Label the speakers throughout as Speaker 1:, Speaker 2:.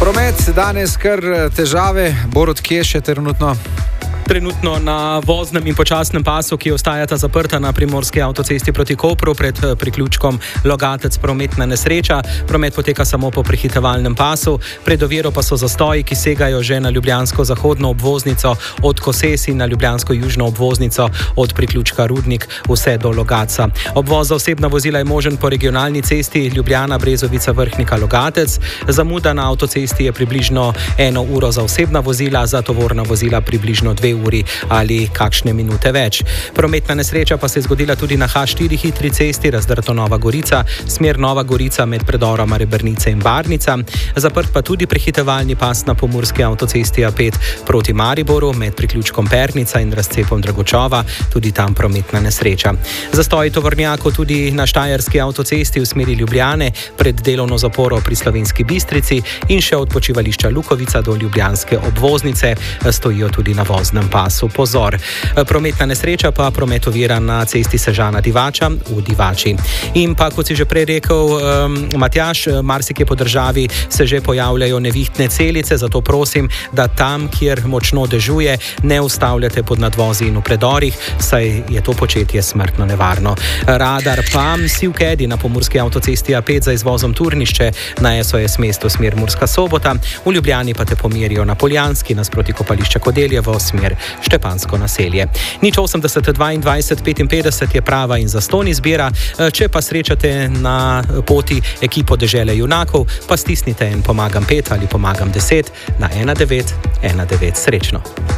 Speaker 1: Promet danes kar težave, Borut, kje še trenutno?
Speaker 2: Trenutno na voznem in počasnem pasu, ki ostajata zaprta na primorski avtocesti proti Kopru pred priključkom Logatec, prometna nesreča. Promet poteka samo po prehitevalnem pasu, pred oviro pa so zastoji, ki segajo že na ljubljansko zahodno obvoznico od Koses in na ljubljansko južno obvoznico od priključka Rudnik vse do Logatca. Obvoz za osebna vozila je možen po regionalni cesti Ljubljana, Brezovica, Vrhnika, Logatec. Zamuda na avtocesti je približno 1 uro za osebna vozila, za tovorna vozila približno 2 uri ali kakšne minute več. Prometna nesreča pa se je zgodila tudi na H4 hitri cesti Razdrto Nova Gorica, smer Nova Gorica med predoroma Rebrnice in Barnica. Zaprt pa tudi prehitevalni pas na pomurski avtocesti A5 proti Mariboru med priključkom Pernica in razcepom Dragočova, tudi tam prometna nesreča. Zastoji tovornjakov tudi na štajerski avtocesti v smeri Ljubljane pred delovno zaporo pri Slovenski Bistrici in še od počivališča Lukovica do ljubljanske obvoznice stojijo tudi na voznem pasu. Pozor. Prometna nesreča pa promet ovira na cesti Sežana-Divača v Divači. In pa, kot si že prej rekel, Matjaž, marsikje po državi se že pojavljajo nevihtne celice, zato prosim, da tam, kjer močno dežuje, ne ustavljate pod nadvozi in v predorih, saj je to početje smrtno nevarno. Radar pa Sivkedi na pomurski avtocesti A5 za izvozom Turnišče na SOS mesto smer Murska Sobota, v Ljubljani pa te pomerijo na Poljanski nasproti kopališča Kodeljevo smer Štepansko naselje. Nič 80 22 55 je prava in zastonj izbira. Če pa srečate na poti ekipo Dežele junakov, pa stisnite en pomagam 5 ali pomagam 10 na 1919. Srečno.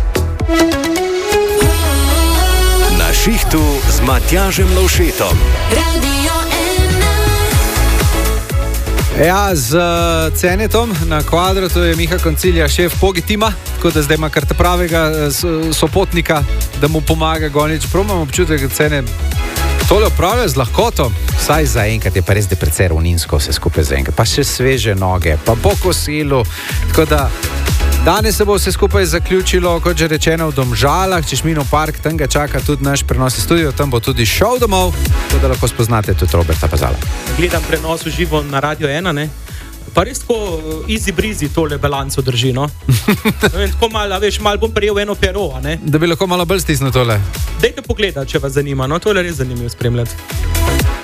Speaker 3: Na šihtu z Matjažem Lovšetom.
Speaker 1: Ja, z Cenetom na Kvadratu je Miha Koncilija šef Pogi tima, tako da zdaj ima kar pravega sopotnika, da mu pomaga gonič. Prav imam občutek, da Cene tole opravlja z lahkoto.
Speaker 4: Vsaj za enkrat je pa res, da precej ravninsko vse skupaj za enkrat. Pa še sveže noge, pa po kosilu. Tako da danes se bo vse skupaj zaključilo, kot že rečeno, v Domžalah, Češminov park, tam ga čaka tudi naš prenos studio, tam bo tudi šel domov, tako da lahko spoznate tudi Roberta Pazala.
Speaker 2: Gledam prenos v živo na Radio 1, ne? Pa res tako easy breezy tole balanco drži, no? Tako malo, veš, malo bom prijel eno pero, ne?
Speaker 1: Da bi lahko malo bolj stisnil tole.
Speaker 2: Dajte pogledati, če vas zanima, no? Tole je res zanimivo spremljati.